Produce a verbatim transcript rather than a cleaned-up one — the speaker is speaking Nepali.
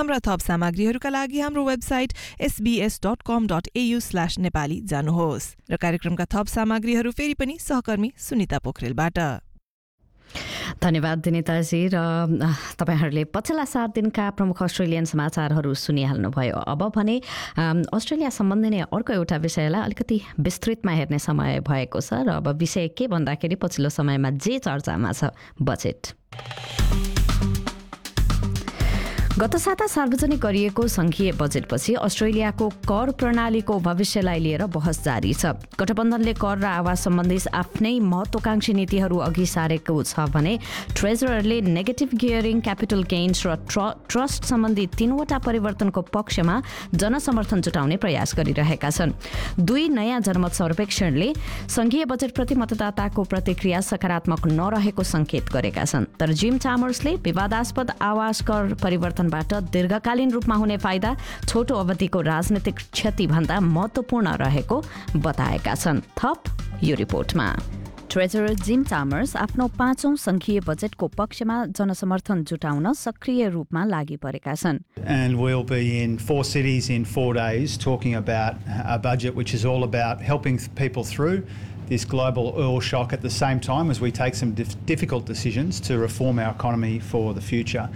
हाम्रा थप सामग्रीहरूका लागि हाम्रो website S be S dot com dot A you slash Nepali जानुहोस् र कार्यक्रमका थप सामग्रीहरू फेरि पनि सहकर्मी सुनिता पोखरेलबाट। धन्यवाद दिनिताजी। र तपाईहरूले पछिल्ला सात दिनका प्रमुख अस्ट्रेलियन समाचारहरू सुनिहाल्नुभयो। अब भने अस्ट्रेलिया सम्बन्धी नै अर्को एउटा विषयलाई अलिकति विस्तृतमा हेर्ने समय भएको छ र अब विषय के भन्दाखेरि पछिल्लो समयमा जे चर्चामा छ बजेट। गत साता सार्वजनिक गरिएको संघीय बजेटपछि अस्ट्रेलियाको कर प्रणालीको भविष्यलाई लिएर बहस जारी छ। गठबन्धनले कर र आवास सम्बन्धी आफ्नै महत्वाकांक्षी नीतिहरू अघि सारेको छ भने ट्रेजररले नेगेटिभ गियरिङ, क्यापिटल गेन्स र ट्रस्ट सम्बन्धी तीनवटा परिवर्तनको पक्षमा जनसमर्थन जुटाउने प्रयास गरिरहेका छन्। दुई नयाँ जनमत सर्वेक्षणले संघीय बजेटप्रति मतदाताको प्रतिक्रिया सकारात्मक नरहेको संकेत गरेका छन्। तर जिम चामर्सले विवादास्पद आवास कर परिवर्तन बाट दीर्घकालीन रूपमा हुने फाइदा छोटो अवधिको राजनीतिक क्षति भन्दा महत्त्वपूर्ण रहेको बताएका छन्। थप यो रिपोर्टमा। ट्रेजरर जिम चामर्स आफ्नो पाँचौं संघीय बजेटको पक्षमा जनसमर्थन जुटाउन सक्रिय रूपमा लागि परेका छन्। And we'll be in four cities in four days talking about a budget which is all about helping people through this global oil shock at the same time as we take some dif- difficult decisions to reform our economy for the future.